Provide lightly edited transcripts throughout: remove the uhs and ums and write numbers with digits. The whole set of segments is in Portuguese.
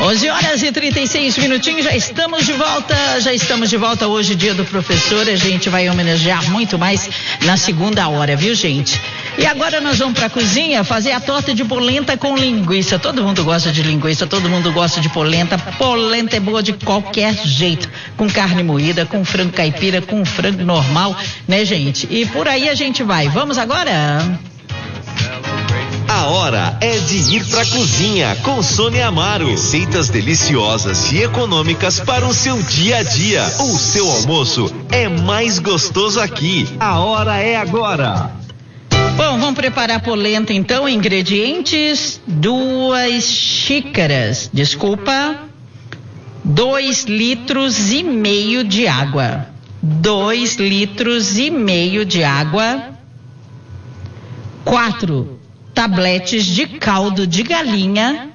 11h36, já estamos de volta hoje, dia do professor. A gente vai homenagear muito mais na segunda hora, viu, gente? E agora nós vamos pra cozinha fazer a torta de polenta com linguiça. Todo mundo gosta de linguiça, todo mundo gosta de polenta. Polenta é boa de qualquer jeito, com carne moída, com frango caipira, com frango normal, né, gente? E por aí a gente vai. Vamos agora? A hora é de ir pra cozinha com Sônia Amaro. Receitas deliciosas e econômicas para o seu dia a dia. O seu almoço é mais gostoso aqui. A hora é agora. Bom, vamos preparar a polenta então. Ingredientes: 2 litros e meio de água. 2 litros e meio de água. 4 tabletes de caldo de galinha,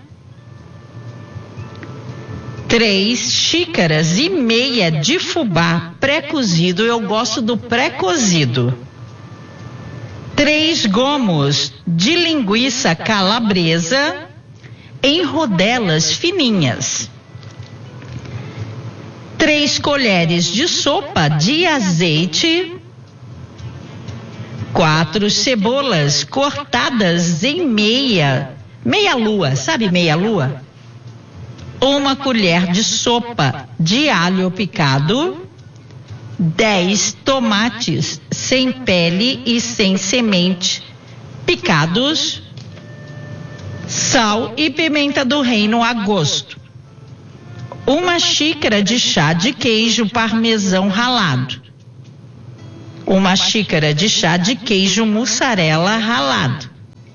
3 xícaras e meia de fubá pré-cozido. Eu gosto do pré-cozido. 3 gomos de linguiça calabresa em rodelas fininhas. 3 colheres de sopa de azeite. 4 cebolas cortadas em meia lua, sabe meia lua? 1 colher de sopa de alho picado. 10 tomates sem pele e sem semente, picados. Sal e pimenta do reino a gosto. 1 xícara de chá de queijo parmesão ralado. 1 xícara de chá de queijo mussarela ralado.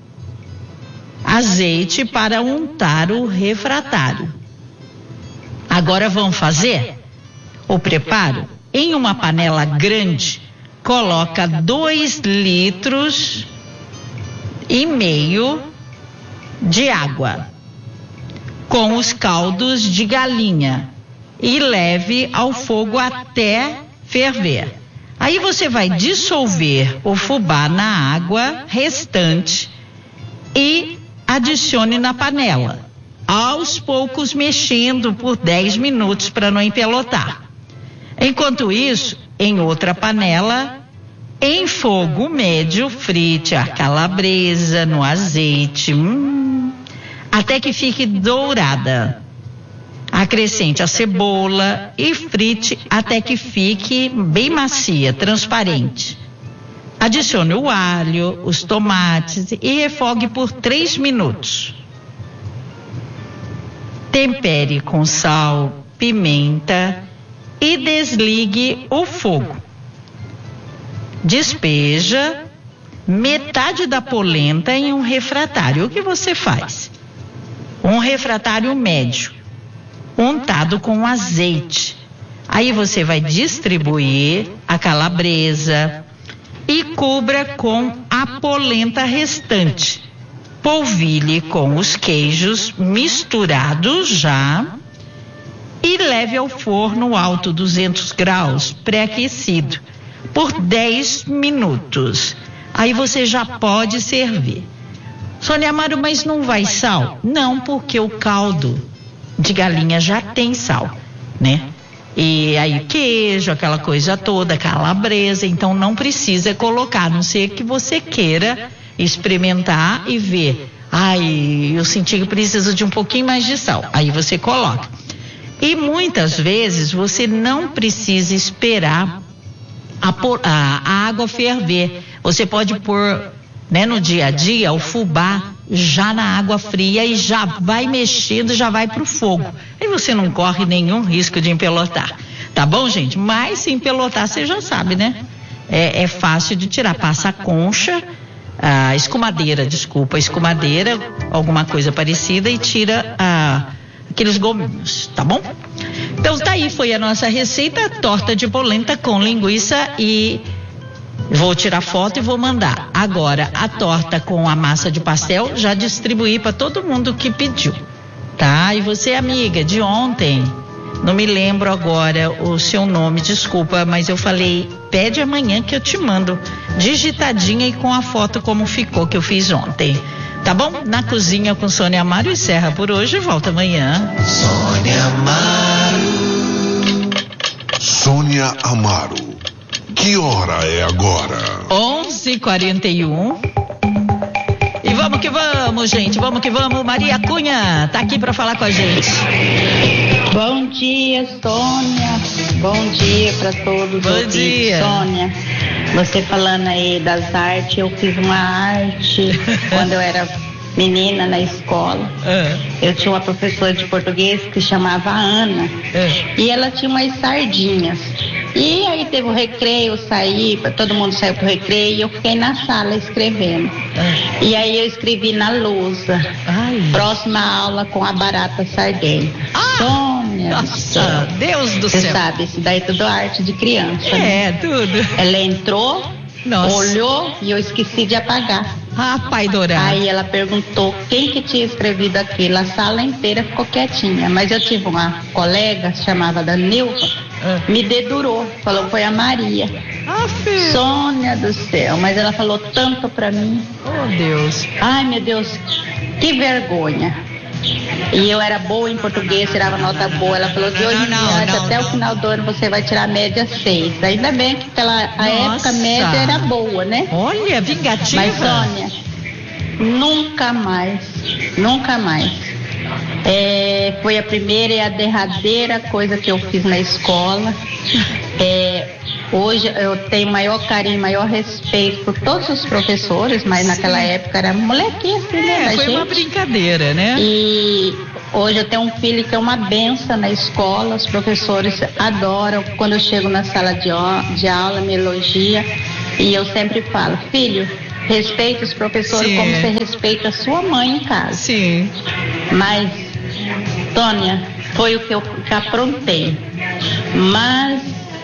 Azeite para untar o refratário. Agora vamos fazer o preparo. Em uma panela grande, coloca 2 litros e meio de água com os caldos de galinha e leve ao fogo até ferver. Aí você vai dissolver o fubá na água restante e adicione na panela, aos poucos mexendo por 10 minutos para não empelotar. Enquanto isso, em outra panela, em fogo médio, frite a calabresa no azeite, até que fique dourada. Acrescente a cebola e frite até que fique bem macia, transparente. Adicione o alho, os tomates e refogue por 3 minutos. Tempere com sal, pimenta e desligue o fogo. Despeja metade da polenta em um refratário. O que você faz? Um refratário médio, untado com azeite. Aí você vai distribuir a calabresa e cubra com a polenta restante. Polvilhe com os queijos misturados já e leve ao forno alto 200 graus, pré-aquecido, por 10 minutos. Aí você já pode servir. Sônia Amaro, mas não vai sal? Não, porque o caldo de galinha já tem sal, né? E aí queijo, aquela coisa toda, calabresa, então não precisa colocar, a não ser que você queira experimentar e ver. Ai, eu senti que preciso de um pouquinho mais de sal. Aí você coloca. E muitas vezes você não precisa esperar a água ferver. Você pode pôr, né, no dia a dia, o fubá já na água fria e já vai mexendo, já vai pro fogo. Aí você não corre nenhum risco de empelotar. Tá bom, gente? Mas se empelotar, você já sabe, né? É fácil de tirar. Passa a concha, a escumadeira, alguma coisa parecida e tira aqueles gominhos, tá bom? Então tá aí, foi a nossa receita, torta de polenta com linguiça e vou tirar foto e vou mandar. Agora, a torta com a massa de pastel, já distribuí para todo mundo que pediu, tá? E você, amiga, de ontem, não me lembro agora o seu nome, desculpa, mas eu falei, pede amanhã que eu te mando, digitadinha e com a foto como ficou que eu fiz ontem. Tá bom? Na Cozinha com Sônia Amaro encerra por hoje. Volta amanhã. Sônia Amaro. Sônia Amaro. Que hora é agora? 11h41. E vamos que vamos, gente. Vamos que vamos. Maria Cunha tá aqui para falar com a gente. Bom dia, Sônia. Bom dia para todos. Bom dia. Sônia, você falando aí das artes, eu fiz uma arte quando eu era menina na escola. Eu tinha uma professora de português que chamava Ana. E ela tinha umas sardinhas. E aí teve o recreio, eu saí, todo mundo saiu pro recreio e eu fiquei na sala escrevendo. E aí eu escrevi na lousa. Próxima aula com a barata sardenta. Sônia do céu. Deus do céu. Você sabe, isso daí é tudo arte de criança. É, né? tudo. Ela entrou, Nossa. Olhou e eu esqueci de apagar. Pai dourado. Aí ela perguntou quem que tinha escrevido aquilo. A sala inteira ficou quietinha. Mas eu tive uma colega, chamava Danilva, me dedurou. Falou que foi a Maria. Filho. Sônia do céu. Mas ela falou tanto pra mim. Oh, Deus. Ai, meu Deus, que vergonha. E eu era boa em português, tirava nota boa. Ela falou que hoje em diante, até o final do ano, você vai tirar média 6. Ainda bem que a época a média era boa, né? Olha, vingativa. Mas, Sônia, nunca mais. Foi a primeira e a derradeira coisa que eu fiz na escola. Hoje eu tenho maior carinho, maior respeito por todos os professores, mas naquela época era molequinha assim, né? Foi uma brincadeira, né? E hoje eu tenho um filho que é uma benção na escola, os professores adoram. Quando eu chego na sala de aula, me elogia. E eu sempre falo, filho, respeite os professores como você respeita a sua mãe em casa. Sim. Mas, Sônia, foi o que eu aprontei. Mas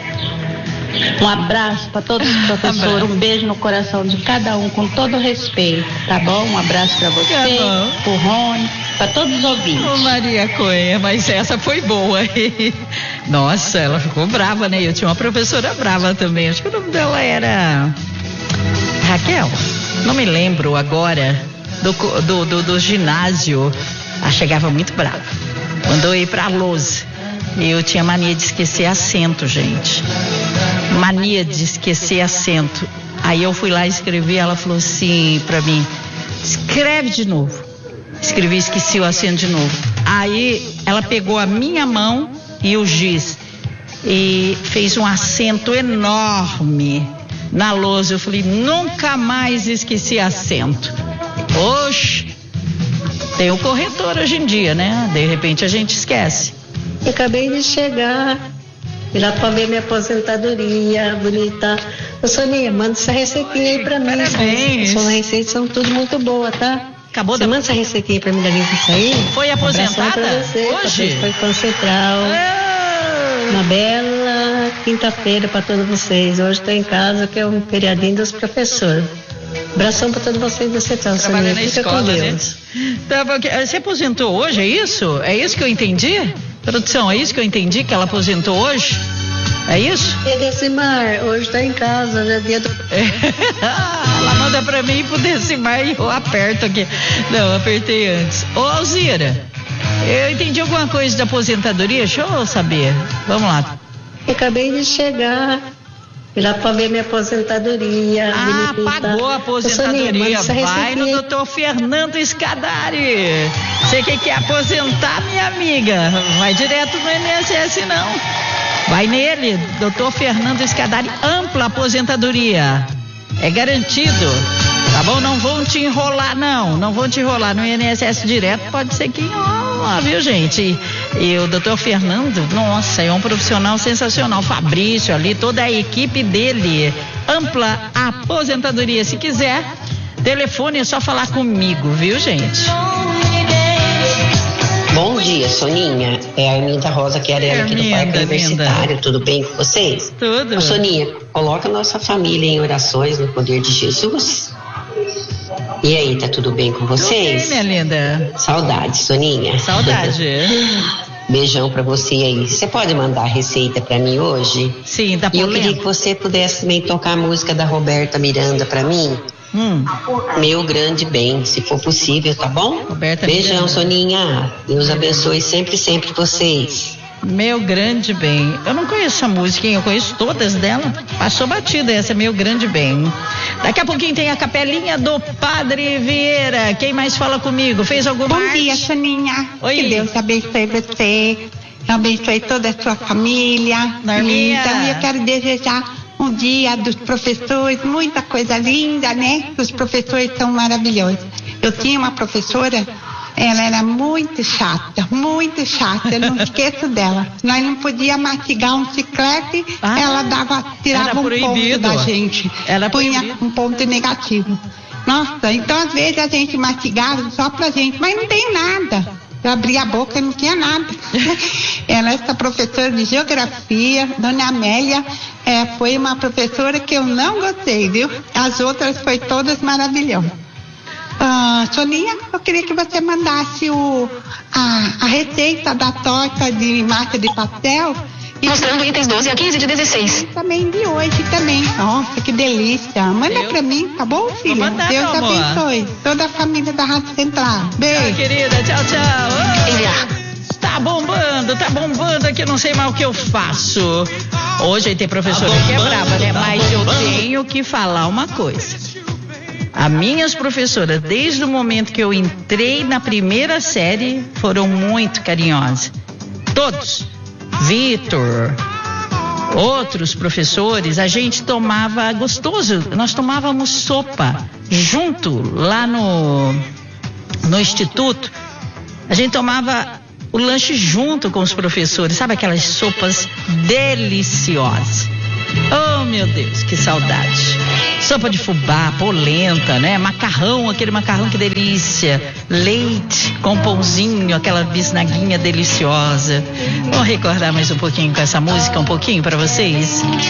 um abraço para todos os professores, um beijo no coração de cada um, com todo respeito, tá bom? Um abraço para você, pro Rony, para todos os ouvintes. Ô, Maria Cunha, mas essa foi boa. Nossa, ela ficou brava, né? Eu tinha uma professora brava também, acho que o nome dela era Raquel, não me lembro agora, do ginásio. Ela chegava muito brava, mandou ir pra lousa. Eu tinha mania de esquecer acento, gente. Mania de esquecer acento. Aí eu fui lá escrever, ela falou assim pra mim, escreve de novo. Escrevi, esqueci o acento de novo. Aí ela pegou a minha mão e o giz e fez um acento enorme na lousa. Eu falei, nunca mais esqueci acento. Oxe, tem o corretor hoje em dia, né? De repente a gente esquece. Eu acabei de chegar, já pra ver minha aposentadoria bonita. Ô, Soninha, manda essa receitinha aí pra mim. Parabéns. As receitas são tudo muito boas, tá? Acabou Você manda essa receitinha pra mim da linha disso aí. Foi aposentada? Pra você, hoje? Foi com Central. Uma bela quinta-feira pra todos vocês. Hoje tô em casa, que é um feriadinho dos professores. Abração pra todos vocês da Central, Soninha. Fica com Deus. Né? Você aposentou hoje, é isso? É isso que eu entendi? Produção, é isso que eu entendi, que ela aposentou hoje? É isso? E Decimar, hoje tá em casa, já é dia do... Ela manda pra mim pro Decimar e eu aperto aqui. Não, apertei antes. Ô, Alzira, eu entendi alguma coisa da aposentadoria? Deixa eu saber. Vamos lá. Eu acabei de chegar, já pra ver minha aposentadoria. Pagou a aposentadoria. Vai no doutor Fernando Escadari. Você que quer aposentar, minha amiga, vai direto no INSS, não. Vai nele, doutor Fernando Escadari, ampla aposentadoria. É garantido. Tá bom? Não vão te enrolar, não vão te enrolar no INSS direto, pode ser que enrola, viu, gente? E o doutor Fernando, nossa, é um profissional sensacional. Fabrício ali, toda a equipe dele, ampla aposentadoria. Se quiser, telefone, é só falar comigo, viu, gente? Bom dia, Soninha. É a Arminda Rosa Chiarelli aqui do Parque Universitário. Tudo bem com vocês? Tudo. Ô, Soninha, coloca a nossa família em orações no poder de Jesus. E aí, tá tudo bem com vocês? Tudo bem, minha linda. Saudade, Soninha. Saudade. Beijão pra você aí. Você pode mandar a receita pra mim hoje? Sim, da polenta. E eu queria que você pudesse também tocar a música da Roberta Miranda pra mim. Meu grande bem, se for possível, tá bom? Roberta Beijão, Miranda. Soninha. Deus abençoe sempre vocês. Meu grande bem. Eu não conheço essa música, hein? Eu conheço todas dela. Passou batida essa, Meu Grande Bem. Daqui a pouquinho tem a capelinha do Padre Vieira. Quem mais fala comigo? Fez alguma Bom arte? dia, Soninha. Oi. Que Deus abençoe você. Abençoe toda a sua família. Norminha. E também eu quero desejar um dia dos professores, muita coisa linda, né? Os professores são maravilhosos. Eu tinha uma professora, ela era muito chata, eu não esqueço dela. Nós não podíamos mastigar um chiclete, ela tirava um ponto da gente, punha um ponto negativo. Nossa, então às vezes a gente mastigava só pra gente, mas não tem nada. Eu abria a boca e não tinha nada. Essa professora de geografia, Dona Amélia, foi uma professora que eu não gostei, viu? As outras foi todas maravilhosas. Soninha, eu queria que você mandasse a receita da torta de massa de pastel. Mostrando itens 12 a 15 de 16. Também de hoje também. Nossa, que delícia. Manda pra mim, tá bom, filha? Vou mandar, Deus meu amor. abençoe. Toda a família da Rádio Central. Beijo. Tchau, querida. Tchau, tchau. Tá bombando aqui, não sei mais o que eu faço. Hoje aí tem professora que é brava, né? Mas eu tenho que falar uma coisa. As minhas professoras, desde o momento que eu entrei na primeira série, foram muito carinhosas. Todos. Vitor, outros professores, a gente tomava gostoso, nós tomávamos sopa junto lá no instituto. A gente tomava o lanche junto com os professores, sabe aquelas sopas deliciosas. Oh, meu Deus, que saudade. Sopa de fubá, polenta, né? Macarrão, aquele macarrão, que delícia. Leite com pãozinho, aquela bisnaguinha deliciosa. Vou recordar mais um pouquinho com essa música, um pouquinho para vocês.